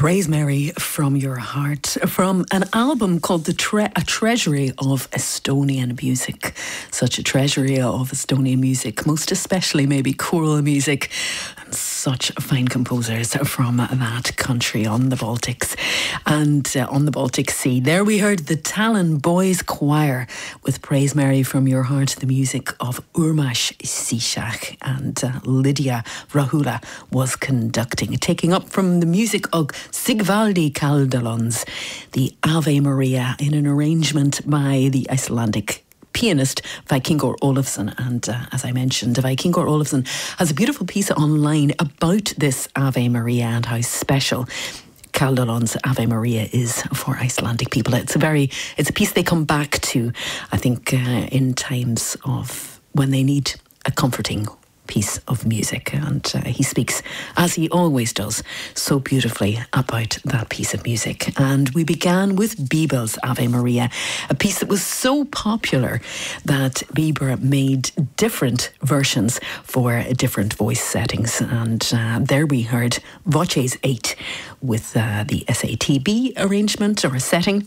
Praise Mary from your heart, from an album called A Treasury of Estonian Music. Such a treasury of Estonian music, most especially maybe choral music, and such fine composers from that country on the Baltics and on the Baltic Sea. There we heard the Tallinn Boys Choir with Praise Mary from your heart, the music of Urmas Sisak, and Lydia Rahula was conducting, taking up from the music of Sigvaldi Kaldalons, the Ave Maria, in an arrangement by the Icelandic pianist Vikingur Olafsson. And as I mentioned, Vikingur Olafsson has a beautiful piece online about this Ave Maria and how special Kaldalon's Ave Maria is for Icelandic people. It's a piece they come back to, I think, in times of when they need a comforting piece of music, and he speaks, as he always does, so beautifully about that piece of music. And we began with Bieber's Ave Maria, a piece that was so popular that Bieber made different versions for different voice settings. And there we heard Voces 8 with the SATB arrangement or setting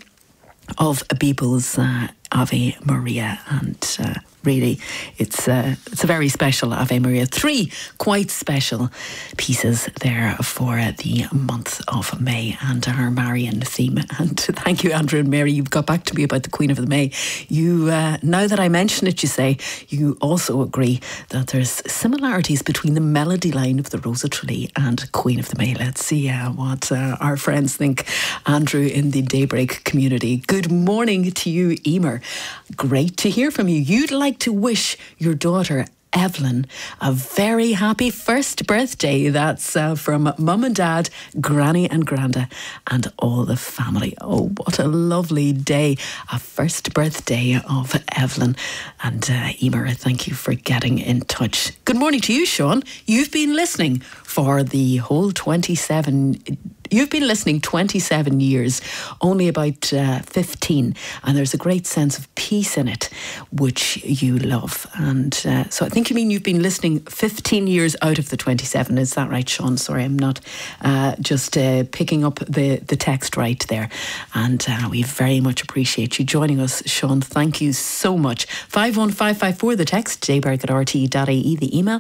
of Bieber's Ave Maria, and really, it's a very special Ave Maria. 3 quite special pieces there for the month of May and our Marian theme. And thank you, Andrew and Mary. You've got back to me about the Queen of the May. You, now that I mention it, you say you also agree that there's similarities between the melody line of the Rosa Tralee and Queen of the May. Let's see what our friends think. Andrew in the Daybreak community. Good morning to you, Emer. Great to hear from you. You'd like to wish your daughter Evelyn a very happy first birthday. That's from Mum and Dad, Granny and Granda, and all the family. Oh, what a lovely day. A first birthday of Evelyn. And Emer, thank you for getting in touch. Good morning to you, Sean. You've been listening for the whole 27 You've been listening 27 years, only about 15, and there's a great sense of peace in it, which you love. And so I think you mean you've been listening 15 years out of the 27. Is that right, Sean? Sorry, I'm not just picking up the text right there. And we very much appreciate you joining us, Sean. Thank you so much. 51554, the text, jberg@rte.ie, the email.